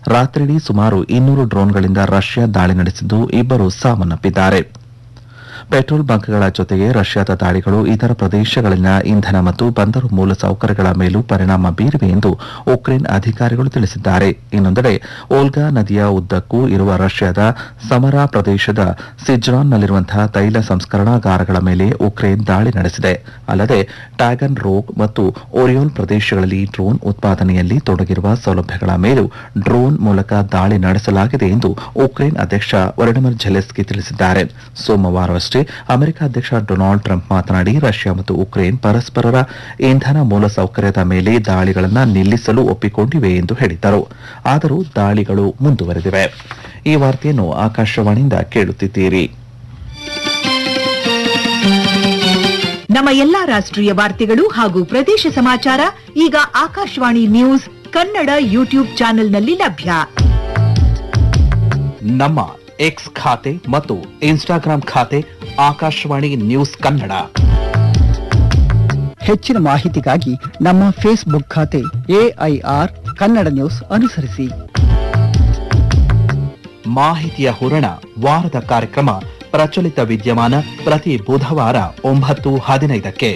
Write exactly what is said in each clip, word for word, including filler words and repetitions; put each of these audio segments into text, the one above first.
ರಾತ್ರಿಯಿಡೀ ಸುಮಾರು ಇನ್ನೂರು ಡ್ರೋನ್ಗಳಿಂದ ರಷ್ಯಾ ದಾಳಿ ನಡೆಸಿದ್ದು ಇಬ್ಬರು ಸಾವನ್ನಪ್ಪಿದ್ದಾರೆ. ಪೆಟ್ರೋಲ್ ಬಂಕ್ಗಳ ಜೊತೆಗೆ ರಷ್ಯಾದ ದಾಳಿಗಳು ಇತರ ಪ್ರದೇಶಗಳಲ್ಲಿನ ಇಂಧನ ಮತ್ತು ಬಂದರು ಮೂಲಸೌಕರ್ಯಗಳ ಮೇಲೂ ಪರಿಣಾಮ ಬೀರಿವೆ ಎಂದು ಉಕ್ರೇನ್ ಅಧಿಕಾರಿಗಳು ತಿಳಿಸಿದ್ದಾರೆ. ಇನ್ನೊಂದೆಡೆ ಓಲ್ಗಾ ನದಿಯ ಉದ್ದಕ್ಕೂ ಇರುವ ರಷ್ಯಾದ ಸಮರಾ ಪ್ರದೇಶದ ಸಿಜ್ರಾನ್ನಲ್ಲಿರುವಂತಹ ತೈಲ ಸಂಸ್ಕರಣಾಗಾರಗಳ ಮೇಲೆ ಉಕ್ರೇನ್ ದಾಳಿ ನಡೆಸಿದೆ. ಅಲ್ಲದೆ ಟ್ಯಾಗನ್ ರೋಗ್ ಮತ್ತು ಓರಿಯೋಲ್ ಪ್ರದೇಶಗಳಲ್ಲಿ ಡ್ರೋನ್ ಉತ್ಪಾದನೆಯಲ್ಲಿ ತೊಡಗಿರುವ ಸೌಲಭ್ಯಗಳ ಮೇಲೂ ಡ್ರೋನ್ ಮೂಲಕ ದಾಳಿ ನಡೆಸಲಾಗಿದೆ ಎಂದು ಉಕ್ರೇನ್ ಅಧ್ಯಕ್ಷ ವೊಲೊಡಿಮಿರ್ ಝೆಲೆನ್ಸ್ಕಿ ತಿಳಿಸಿದ್ದಾರೆ. ಸೋಮವಾರವಷ್ಟೇ ಅಮೆರಿಕ ಅಧ್ಯಕ್ಷ ಡೊನಾಲ್ಡ್ ಟ್ರಂಪ್ ಮಾತನಾಡಿ ರಷ್ಯಾ ಮತ್ತು ಉಕ್ರೇನ್ ಪರಸ್ಪರರ ಇಂಧನ ಮೂಲಸೌಕರ್ಯದ ಮೇಲೆ ದಾಳಿಗಳನ್ನು ನಿಲ್ಲಿಸಲು ಒಪ್ಪಿಕೊಂಡಿವೆ ಎಂದು ಹೇಳಿದ್ದರು. ಆದರೂ ದಾಳಿಗಳು ಮುಂದುವರೆದಿವೆ. ಈ ವಾರ್ತೆಯನ್ನು ಆಕಾಶವಾಣಿಯಿಂದ ಕೇಳುತ್ತಿದ್ದೀರಿ. ನಮ್ಮ ಎಲ್ಲಾ ರಾಷ್ಟ್ರೀಯ ವಾರ್ತೆಗಳು ಹಾಗೂ ಪ್ರದೇಶ ಸಮಾಚಾರ ಈಗ ಆಕಾಶವಾಣಿ ನ್ಯೂಸ್ ಕನ್ನಡ ಯೂಟ್ಯೂಬ್ ಚಾನೆಲ್ನಲ್ಲಿ ಲಭ್ಯ. ನಮ್ಮ ಎಕ್ಸ್ ಖಾತೆ ಮತ್ತು ಇನ್ಸ್ಟಾಗ್ರಾಂ ಖಾತೆ ಆಕಾಶವಾಣಿ ನ್ಯೂಸ್ ಕನ್ನಡ. ಹೆಚ್ಚಿನ ಮಾಹಿತಿಗಾಗಿ ನಮ್ಮ ಫೇಸ್ಬುಕ್ ಖಾತೆ ಎಐಆರ್ ಕನ್ನಡ ನ್ಯೂಸ್ ಅನುಸರಿಸಿ. ಮಾಹಿತಿಯ ಹೂರಣ ವಾರದ ಕಾರ್ಯಕ್ರಮ ಪ್ರಚಲಿತ ವಿದ್ಯಮಾನ ಪ್ರತಿ ಬುಧವಾರ ಒಂಬತ್ತು ಹದಿನೈದಕ್ಕೆ.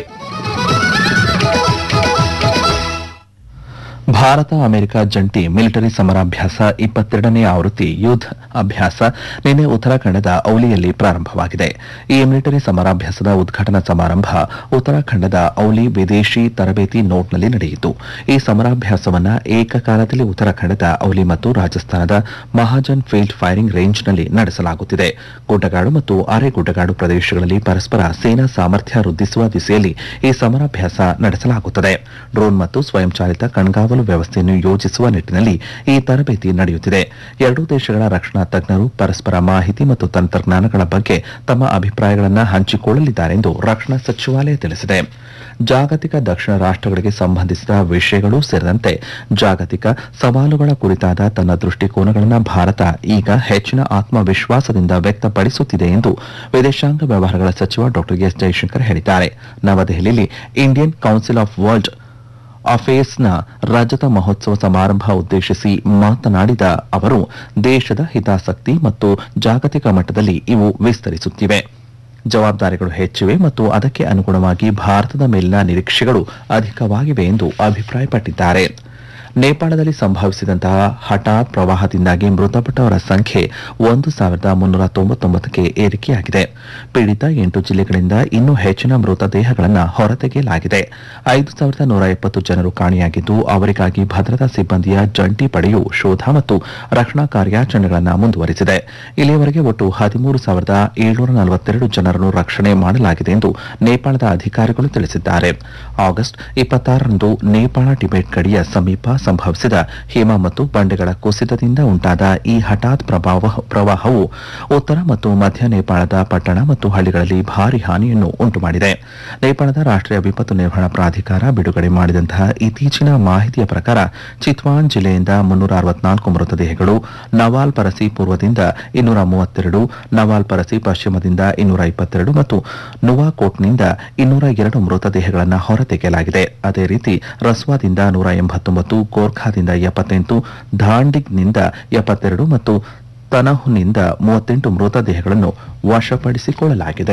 ಭಾರತ ಅಮೆರಿಕ ಜಂಟಿ ಮಿಲಿಟರಿ ಸಮರಾಭ್ಯಾಸ ಇಪ್ಪತ್ತೆರಡನೇ ಆವೃತ್ತಿ ಯುದ್ಧ ಅಭ್ಯಾಸ ನಿನ್ನೆ ಉತ್ತರಾಖಂಡದ ಔಲಿಯಲ್ಲಿ ಪ್ರಾರಂಭವಾಗಿದೆ. ಈ ಮಿಲಿಟರಿ ಸಮರಾಭ್ಯಾಸದ ಉದ್ಘಾಟನಾ ಸಮಾರಂಭ ಉತ್ತರಾಖಂಡದ ಔಲಿ ವಿದೇಶಿ ತರಬೇತಿ ನೋಟ್ನಲ್ಲಿ ನಡೆಯಿತು. ಈ ಸಮರಾಭ್ಯಾಸವನ್ನು ಏಕಕಾಲದಲ್ಲಿ ಉತ್ತರಾಖಂಡದ ಔಲಿ ಮತ್ತು ರಾಜಸ್ಥಾನದ ಮಹಾಜನ್ ಫೀಲ್ಡ್ ಫೈರಿಂಗ್ ರೇಂಜ್ನಲ್ಲಿ ನಡೆಸಲಾಗುತ್ತಿದೆ. ಗುಡ್ಡಗಾಡು ಮತ್ತು ಅರೆ ಗುಡ್ಡಗಾಡು ಪ್ರದೇಶಗಳಲ್ಲಿ ಪರಸ್ಪರ ಸೇನಾ ಸಾಮರ್ಥ್ಯ ವೃದ್ಧಿಸುವ ದಿಸೆಯಲ್ಲಿ ಈ ಸಮರಾಭ್ಯಾಸ ನಡೆಸಲಾಗುತ್ತದೆ. ಡ್ರೋನ್ ಮತ್ತು ಸ್ವಯಂಚಾಲಿತ ಕಣ್ಗಾವಲು ವ್ಯವಸ್ಥೆಯನ್ನು ಯೋಜಿಸುವ ನಿಟ್ಟಿನಲ್ಲಿ ಈ ತರಬೇತಿ ನಡೆಯುತ್ತಿದೆ. ಎರಡೂ ದೇಶಗಳ ರಕ್ಷಣಾ ತಜ್ಞರು ಪರಸ್ಪರ ಮಾಹಿತಿ ಮತ್ತು ತಂತ್ರಜ್ಞಾನಗಳ ಬಗ್ಗೆ ತಮ್ಮ ಅಭಿಪ್ರಾಯಗಳನ್ನು ಹಂಚಿಕೊಳ್ಳಲಿದ್ದಾರೆ ಎಂದು ರಕ್ಷಣಾ ಸಚಿವಾಲಯ ತಿಳಿಸಿದೆ. ಜಾಗತಿಕ ದಕ್ಷಿಣ ರಾಷ್ಟ್ರಗಳಿಗೆ ಸಂಬಂಧಿಸಿದ ವಿಷಯಗಳು ಸೇರಿದಂತೆ ಜಾಗತಿಕ ಸವಾಲುಗಳ ಕುರಿತಾದ ತನ್ನ ದೃಷ್ಟಿಕೋನಗಳನ್ನು ಭಾರತ ಈಗ ಹೆಚ್ಚಿನ ಆತ್ಮವಿಶ್ವಾಸದಿಂದ ವ್ಯಕ್ತಪಡಿಸುತ್ತಿದೆ ಎಂದು ವಿದೇಶಾಂಗ ವ್ಯವಹಾರಗಳ ಸಚಿವ ಡಾ ಎಸ್ ಜೈಶಂಕರ್ ಹೇಳಿದ್ದಾರೆ. ನವದೆಹಲಿಯಲ್ಲಿ ಇಂಡಿಯನ್ ಕೌನ್ಸಿಲ್ ಆಫ್ ವರ್ಲ್ಡ್ ಅಫೇರ್ಸ್ನ ರಜತ ಮಹೋತ್ಸವ ಸಮಾರಂಭ ಉದ್ದೇಶಿಸಿ ಮಾತನಾಡಿದ ಅವರು, ದೇಶದ ಹಿತಾಸಕ್ತಿ ಮತ್ತು ಜಾಗತಿಕ ಮಟ್ಟದಲ್ಲಿ ಇವು ವಿಸ್ತರಿಸುತ್ತಿವೆ. ಜವಾಬ್ದಾರಿಗಳು ಹೆಚ್ಚಿವೆ ಮತ್ತು ಅದಕ್ಕೆ ಅನುಗುಣವಾಗಿ ಭಾರತದ ಮೇಲಿನ ನಿರೀಕ್ಷೆಗಳು ಅಧಿಕವಾಗಿವೆ ಎಂದು ಅಭಿಪ್ರಾಯಪಟ್ಟಿದ್ದಾರೆ. ನೇಪಾಳದಲ್ಲಿ ಸಂಭವಿಸಿದಂತಹ ಹಠಾತ್ ಪ್ರವಾಹದಿಂದಾಗಿ ಮೃತಪಟ್ಟವರ ಸಂಖ್ಯೆ ಒಂದು ಸಾವಿರದ ಮುನ್ನೂರ ತೊಂಬತ್ತೊಂಬತ್ತಕ್ಕೆ ಏರಿಕೆಯಾಗಿದೆ. ಪೀಡಿತ ಎಂಟು ಜಿಲ್ಲೆಗಳಿಂದ ಇನ್ನೂ ಹೆಚ್ಚಿನ ಮೃತದೇಹಗಳನ್ನು ಹೊರತೆಗೆಯಲಾಗಿದೆ. ಐದು ಸಾವಿರದ ನೂರ ಎಪ್ಪತ್ತು ಜನರು ಕಾಣೆಯಾಗಿದ್ದು ಅವರಿಗಾಗಿ ಭದ್ರತಾ ಸಿಬ್ಬಂದಿಯ ಜಂಟಿ ಪಡೆಯು ಶೋಧ ಮತ್ತು ರಕ್ಷಣಾ ಕಾರ್ಯಾಚರಣೆಗಳನ್ನು ಮುಂದುವರಿಸಿದೆ. ಇಲ್ಲಿಯವರೆಗೆ ಒಟ್ಟು ಹದಿಮೂರು ಸಾವಿರದ ಏಳ್ನೂರ ನಲವತ್ತೆರಡು ಜನರನ್ನು ರಕ್ಷಣೆ ಮಾಡಲಾಗಿದೆ ಎಂದು ನೇಪಾಳದ ಅಧಿಕಾರಿಗಳು ತಿಳಿಸಿದ್ದಾರೆ. ಆಗಸ್ಟ್ ಇಪ್ಪತ್ತಾರರಂದು ನೇಪಾಳ ಟಿಬೆಟ್ ಗಡಿಯ ಸಮೀಪ ಸಂಭವಿಸಿದ ಹಿಮ ಮತ್ತು ಬಂಡೆಗಳ ಕುಸಿತದಿಂದ ಉಂಟಾದ ಈ ಹಠಾತ್ ಪ್ರವಾಹವು ಉತ್ತರ ಮತ್ತು ಮಧ್ಯ ನೇಪಾಳದ ಪಟ್ಟಣ ಮತ್ತು ಹಳ್ಳಿಗಳಲ್ಲಿ ಭಾರಿ ಹಾನಿಯನ್ನು ಉಂಟುಮಾಡಿದೆ. ನೇಪಾಳದ ರಾಷ್ಟ್ರೀಯ ವಿಪತ್ತು ನಿರ್ವಹಣಾ ಪ್ರಾಧಿಕಾರ ಬಿಡುಗಡೆ ಮಾಡಿದಂತಹ ಇತ್ತೀಚಿನ ಮಾಹಿತಿಯ ಪ್ರಕಾರ ಚಿತ್ವಾನ್ ಜಿಲ್ಲೆಯಿಂದ ಮುನ್ನೂರ ಅರವತ್ನಾಲ್ಕು ಮೃತದೇಹಗಳು, ನವಾಲ್ ಪರಸಿ ಪೂರ್ವದಿಂದ ಇನ್ನೂರ ಮೂವತ್ತೆರಡು, ನವಾಲ್ ಪರಸಿ ಪಶ್ಚಿಮದಿಂದ ಇನ್ನೂರ ಇಪ್ಪತ್ತೆರಡು ಮತ್ತು ನುವಾಕೋಟ್ನಿಂದ ಇನ್ನೂರ ಎರಡು ಮೃತದೇಹಗಳನ್ನು ಹೊರತೆಗೆಯಲಾಗಿದೆ. ಅದೇ ರೀತಿ ರಸ್ವಾದಿಂದ ನೂರ ಎಂಬತ್ತೊಂಬತ್ತು, ಗೋರ್ಖಾದಿಂದ ಎಪ್ಪತ್ತೆಂಟು, ಧಾಂಡಿಗ್ನಿಂದ ಎಪ್ಪತ್ತೆರಡು ಮತ್ತು ತನಹುನಿಂದ ಮೂವತ್ತೆಂಟು ಮೃತದೇಹಗಳನ್ನು ವಶಪಡಿಸಿಕೊಳ್ಳಲಾಗಿದೆ.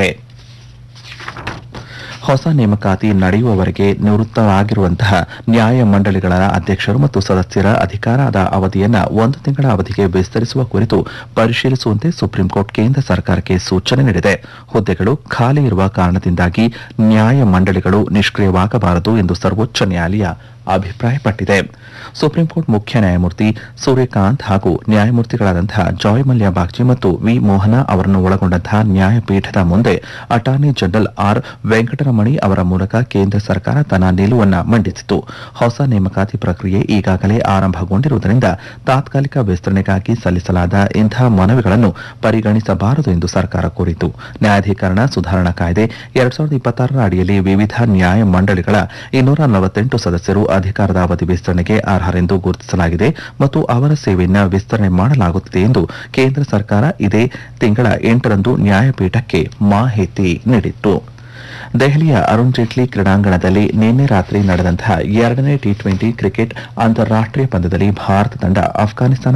ಹೊಸ ನೇಮಕಾತಿ ನಡೆಯುವವರೆಗೆ ನಿವೃತ್ತರಾಗಿರುವಂತಹ ನ್ಯಾಯಮಂಡಳಿಗಳ ಅಧ್ಯಕ್ಷರು ಮತ್ತು ಸದಸ್ಯರ ಅಧಿಕಾರದ ಅವಧಿಯನ್ನು ಒಂದು ತಿಂಗಳ ಅವಧಿಗೆ ವಿಸ್ತರಿಸುವ ಕುರಿತು ಪರಿಶೀಲಿಸುವಂತೆ ಸುಪ್ರೀಂಕೋರ್ಟ್ ಕೇಂದ್ರ ಸರ್ಕಾರಕ್ಕೆ ಸೂಚನೆ ನೀಡಿದೆ. ಹುದ್ದೆಗಳು ಖಾಲಿ ಇರುವ ಕಾರಣದಿಂದಾಗಿ ನ್ಯಾಯಮಂಡಳಿಗಳು ನಿಷ್ಕ್ರಿಯವಾಗಬಾರದು ಎಂದು ಸರ್ವೋಚ್ಚ ನ್ಯಾಯಾಲಯ ಅಭಿಪ್ರಾಯಪಟ್ಟಿದೆ. ಸುಪ್ರೀಂಕೋರ್ಟ್ ಮುಖ್ಯ ನ್ಯಾಯಮೂರ್ತಿ ಸೂರ್ಯಕಾಂತ್ ಹಾಗೂ ನ್ಯಾಯಮೂರ್ತಿಗಳಾದಂತಹ ಜಾಯ್ ಮಲ್ಯ ಬಾಗ್ಚಿ ಮತ್ತು ವಿ ಮೋಹನ ಅವರನ್ನು ಒಳಗೊಂಡಂತಹ ನ್ಯಾಯಪೀಠದ ಮುಂದೆ ಅಟಾರ್ನಿ ಜನರಲ್ ಆರ್ ವೆಂಕಟರಮಣಿ ಅವರ ಮೂಲಕ ಕೇಂದ್ರ ಸರ್ಕಾರ ತನ್ನ ನಿಲುವನ್ನು ಮಂಡಿಸಿತು. ಹೊಸ ನೇಮಕಾತಿ ಪ್ರಕ್ರಿಯೆ ಈಗಾಗಲೇ ಆರಂಭಗೊಂಡಿರುವುದರಿಂದ ತಾತ್ಕಾಲಿಕ ವಿಸ್ತರಣೆಗಾಗಿ ಸಲ್ಲಿಸಲಾದ ಇಂತಹ ಮನವಿಗಳನ್ನು ಪರಿಗಣಿಸಬಾರದು ಎಂದು ಸರ್ಕಾರ ಕೋರಿತು. ನ್ಯಾಯಾಧೀಕರಣ ಸುಧಾರಣಾ ಕಾಯ್ದೆ ಎರಡ್ ಸಾವಿರದ ಇಪ್ಪತ್ತಾರರ ಅಡಿಯಲ್ಲಿ ವಿವಿಧ ನ್ಯಾಯಮಂಡಳಿಗಳ ಇನ್ನೂರ ನಲವತ್ತೆಂಟು ಸದಸ್ಯರು ಅಧಿಕಾರದ ಅವಧಿ ವಿಸ್ತರಣೆಗೆ ಅರ್ಹರೆಂದು ಗುರುತಿಸಲಾಗಿದೆ ಮತ್ತು ಅವರ ಸೇವೆಯನ್ನು ವಿಸ್ತರಣೆ ಮಾಡಲಾಗುತ್ತಿದೆ ಎಂದು ಕೇಂದ್ರ ಸರ್ಕಾರ ಇದೇ ತಿಂಗಳ ಎಂಟರಂದು ನ್ಯಾಯಪೀಠಕ್ಕೆ ಮಾಹಿತಿ ನೀಡಿತ್ತು. ದೆಹಲಿಯ ಅರುಣ್ ಜೇಟ್ಲಿ ಕ್ರೀಡಾಂಗಣದಲ್ಲಿ ನಿನ್ನೆ ರಾತ್ರಿ ನಡೆದಂತಹ ಎರಡನೇ ಟಿ ಟ್ವೆಂಟಿ ಕ್ರಿಕೆಟ್ ಅಂತಾರಾಷ್ಟೀಯ ಪಂದ್ಯದಲ್ಲಿ ಭಾರತ ತಂಡ ಅಫ್ಘಾನಿಸ್ತಾನ